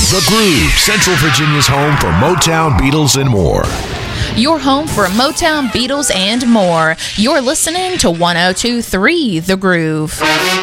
The Groove, Central Virginia's home for Motown, Beatles, and more. Your home for Motown, Beatles, and more. You're listening to 102.3 The Groove.